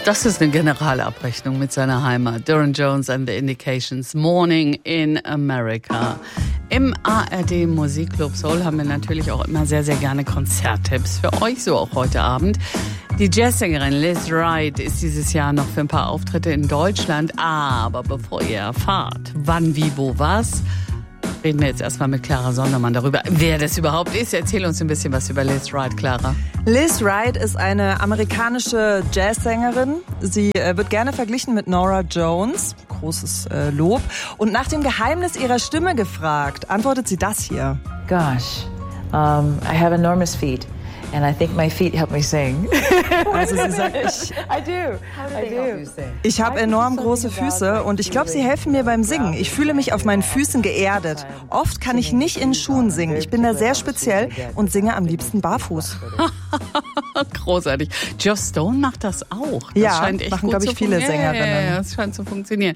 Das ist eine Generalabrechnung mit seiner Heimat. Durran Jones and the Indications, Morning in America. Im ARD Musikclub Soul haben wir natürlich auch immer sehr, sehr gerne Konzerttipps für euch, so auch heute Abend. Die Jazzsängerin Liz Wright ist dieses Jahr noch für ein paar Auftritte in Deutschland. Aber bevor ihr erfahrt, wann, wie, wo, was, reden wir jetzt erstmal mit Clara Sondermann darüber, wer das überhaupt ist. Erzähl uns ein bisschen was über Liz Wright, Clara. Liz Wright ist eine amerikanische Jazzsängerin. Sie wird gerne verglichen mit Norah Jones. Großes Lob. Und nach dem Geheimnis ihrer Stimme gefragt, antwortet sie das hier. Gosh, I have enormous feet. And I think my feet help me sing. Also sie sagt, ich habe enorm große Füße und ich glaube, sie helfen mir beim Singen. Ich fühle mich auf meinen Füßen geerdet. Oft kann ich nicht in Schuhen singen. Ich bin da sehr speziell und singe am liebsten barfuß. Großartig. Joss Stone macht das auch. Das ja, scheint echt machen, glaube ich, viele Sängerinnen. Ja, das scheint zu funktionieren.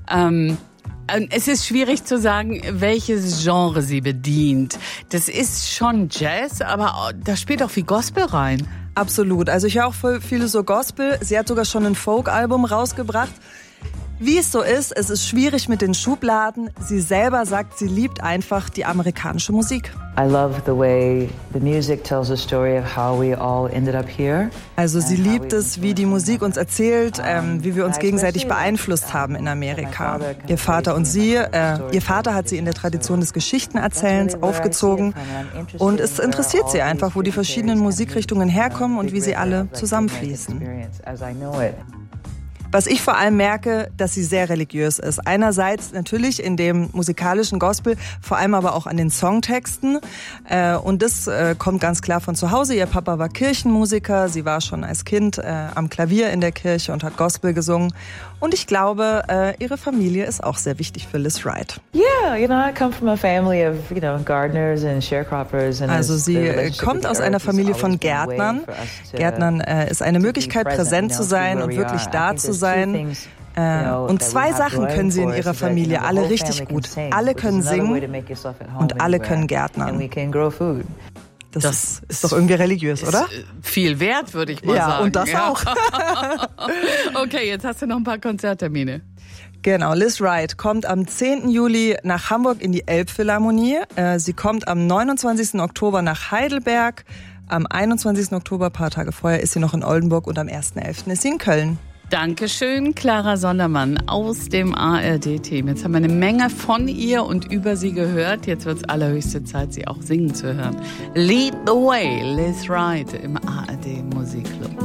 Es ist schwierig zu sagen, welches Genre sie bedient. Das ist schon Jazz, aber da spielt auch viel Gospel rein. Absolut. Also ich höre auch viele so Gospel. Sie hat sogar schon ein Folk-Album rausgebracht. Wie es so ist, es ist schwierig mit den Schubladen. Sie selber sagt, sie liebt einfach die amerikanische Musik. I love the way the music tells a story of how we all ended up here. Also sie liebt es, wie die Musik uns erzählt, wie wir uns gegenseitig beeinflusst haben in Amerika. Ihr Vater und sie, ihr Vater hat sie in der Tradition des Geschichtenerzählens aufgezogen und es interessiert sie einfach, wo die verschiedenen Musikrichtungen herkommen und wie sie alle zusammenfließen. Was ich vor allem merke, dass sie sehr religiös ist. Einerseits natürlich in dem musikalischen Gospel, vor allem aber auch an den Songtexten. Und das kommt ganz klar von zu Hause. Ihr Papa war Kirchenmusiker. Sie war schon als Kind am Klavier in der Kirche und hat Gospel gesungen. Und ich glaube, ihre Familie ist auch sehr wichtig für Liz Wright. Yeah, I come from a family of, gardeners and sharecroppers. Also sie kommt aus einer Familie von Gärtnern. Gärtnern ist eine Möglichkeit, präsent zu sein und wirklich da zu sein. Und zwei Sachen können sie in ihrer Familie alle richtig gut. Alle können singen und alle können gärtnern. Das ist doch irgendwie religiös, oder? Viel wert, würde ich mal sagen. Ja, und das auch. Okay, jetzt hast du noch ein paar Konzerttermine. Genau, Liz Wright kommt am 10. Juli nach Hamburg in die Elbphilharmonie. Sie kommt am 29. Oktober nach Heidelberg. Am 21. Oktober, ein paar Tage vorher, ist sie noch in Oldenburg und am 1.11. ist sie in Köln. Dankeschön, Clara Sondermann aus dem ARD-Team. Jetzt haben wir eine Menge von ihr und über sie gehört. Jetzt wird es allerhöchste Zeit, sie auch singen zu hören. Lead the Way, Liz Wright im ARD Musikclub.